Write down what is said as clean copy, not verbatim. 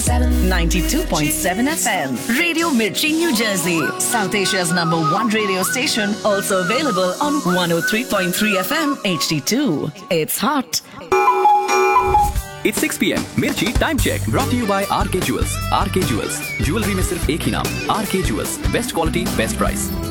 92.7 FM. Radio Mirchi, New Jersey. South Asia's #1 radio station. Also available on 103.3 FM HD2. It's hot. It's 6 p.m. Mirchi time check brought to you by RK Jewels. RK Jewels. Jewelry में सिर्फ एक ही नाम RK Jewels. Best quality, best price.